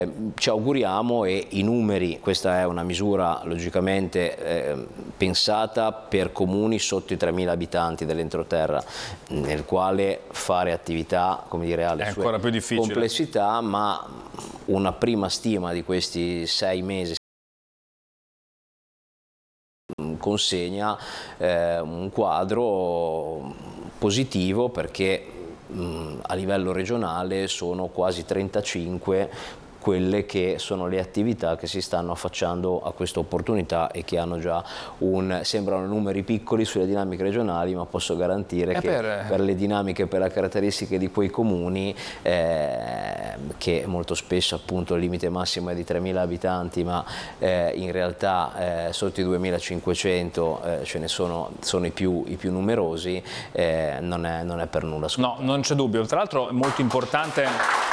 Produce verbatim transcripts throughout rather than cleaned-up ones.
Ci auguriamo, e i numeri, questa è una misura logicamente eh, pensata per comuni sotto i tremila abitanti dell'entroterra, nel quale fare attività, come dire, ha le è sue ancora più difficile. complessità, ma una prima stima di questi sei mesi consegna eh, un quadro positivo, perché mh, a livello regionale sono quasi trentacinque quelle che sono le attività che si stanno affacciando a questa opportunità e che hanno già un, sembrano numeri piccoli sulle dinamiche regionali, ma posso garantire che per... per le dinamiche, per le caratteristiche di quei comuni, eh, che molto spesso appunto il limite massimo è di tremila abitanti, ma eh, in realtà eh, sotto i duemilacinquecento eh, ce ne sono, sono i più, i più numerosi, eh, non, è, non è per nulla scontato. No, non c'è dubbio. Tra l'altro è molto importante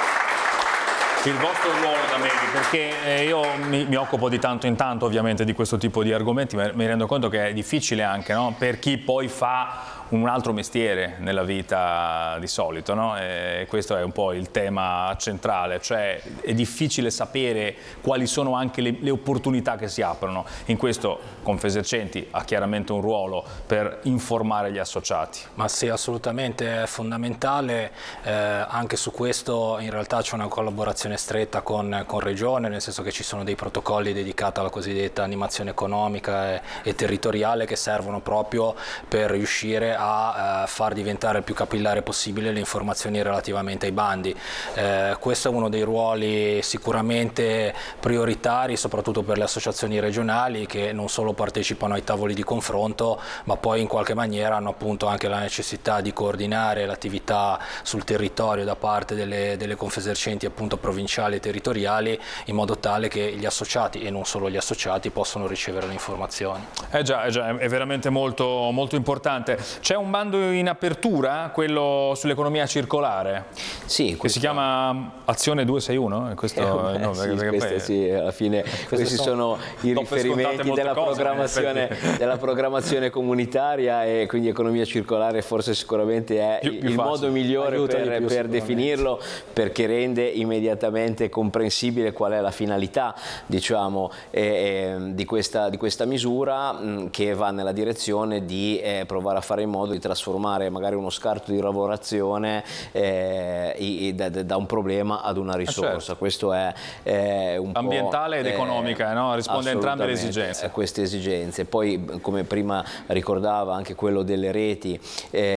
il vostro ruolo da medico, perché io mi, mi occupo di tanto in tanto ovviamente di questo tipo di argomenti, ma mi rendo conto che è difficile anche, no? Per chi poi fa un altro mestiere nella vita di solito, no? E questo è un po' il tema centrale, cioè è difficile sapere quali sono anche le, le opportunità che si aprono. In questo Confesercenti ha chiaramente un ruolo per informare gli associati. Ma sì, assolutamente, è fondamentale, eh, anche su questo in realtà c'è una collaborazione stretta con, con Regione, nel senso che ci sono dei protocolli dedicati alla cosiddetta animazione economica e, e territoriale, che servono proprio per riuscire a a eh, far diventare il più capillare possibile le informazioni relativamente ai bandi. Eh, questo è uno dei ruoli sicuramente prioritari, soprattutto per le associazioni regionali, che non solo partecipano ai tavoli di confronto, ma poi in qualche maniera hanno appunto anche la necessità di coordinare l'attività sul territorio da parte delle, delle Confesercenti appunto provinciali e territoriali, in modo tale che gli associati, e non solo gli associati, possano ricevere le informazioni. Eh già, eh già, è veramente molto, molto importante. C'è un bando in apertura, quello sull'economia circolare, sì, che si chiama Azione duecentosessantuno? Questo, eh, beh, no, sì, questo poi, sì, alla fine questi sono, sono i riferimenti della cose, programmazione, della programmazione comunitaria, e quindi economia circolare forse sicuramente è più, più il facile. modo migliore Aiuta per, più, per definirlo, perché rende immediatamente comprensibile qual è la finalità, diciamo, eh, di, questa, di questa misura, mh, che va nella direzione di eh, provare a fare in modo di trasformare magari uno scarto di lavorazione eh, da, da un problema ad una risorsa. Eh certo. Questo è eh, un ambientale po', ed economica, eh, no? Risponde a entrambe le esigenze. A queste esigenze. Poi, come prima ricordava, anche quello delle reti, eh,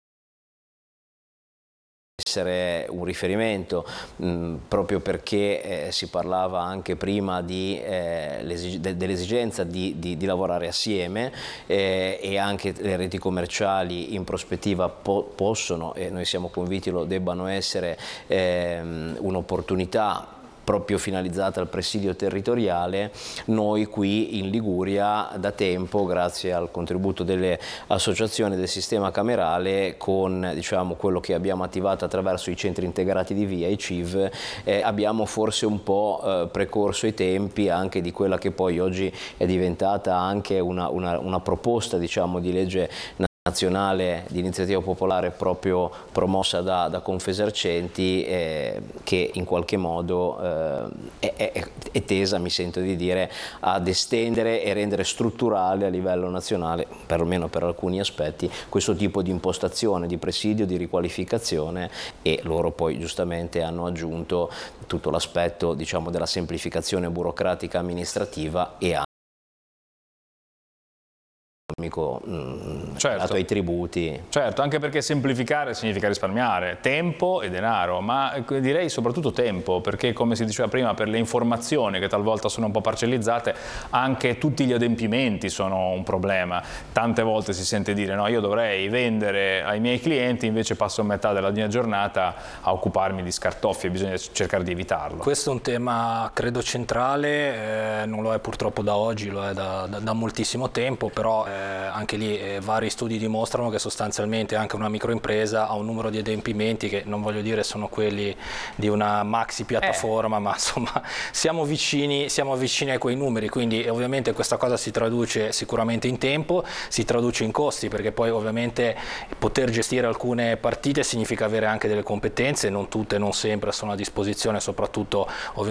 essere un riferimento, mh, proprio perché eh, si parlava anche prima di, eh, de, dell'esigenza di, di, di lavorare assieme, eh, e anche le reti commerciali in prospettiva po possono, e noi siamo convinti lo debbano essere, eh, un'opportunità proprio finalizzata al presidio territoriale. Noi qui in Liguria da tempo, grazie al contributo delle associazioni del sistema camerale, con diciamo quello che abbiamo attivato attraverso i centri integrati di via, i C I V, eh, abbiamo forse un po' eh, precorso i tempi anche di quella che poi oggi è diventata anche una, una, una proposta, diciamo, di legge nazionale di iniziativa popolare proprio promossa da, da Confesercenti, eh, che in qualche modo eh, è, è, è tesa, mi sento di dire, ad estendere e rendere strutturale a livello nazionale, perlomeno per alcuni aspetti, questo tipo di impostazione, di presidio, di riqualificazione, e loro poi giustamente hanno aggiunto tutto l'aspetto, diciamo, della semplificazione burocratica amministrativa e anche certo. dato ai tributi. Certo, anche perché semplificare significa risparmiare tempo e denaro, ma direi soprattutto tempo, perché come si diceva prima, per le informazioni che talvolta sono un po' parcellizzate, anche tutti gli adempimenti sono un problema. Tante volte si sente dire no, io dovrei vendere ai miei clienti, invece passo metà della mia giornata a occuparmi di scartoffie, bisogna cercare di evitarlo. Questo è un tema credo centrale, eh, non lo è purtroppo da oggi, lo è da, da, da moltissimo tempo, però eh, anche lì eh, vari studi dimostrano che sostanzialmente anche una microimpresa ha un numero di adempimenti che non voglio dire sono quelli di una maxi piattaforma, eh. ma insomma siamo vicini, siamo vicini a quei numeri, quindi ovviamente questa cosa si traduce sicuramente in tempo, si traduce in costi, perché poi ovviamente poter gestire alcune partite significa avere anche delle competenze, non tutte, non sempre sono a disposizione, soprattutto ovviamente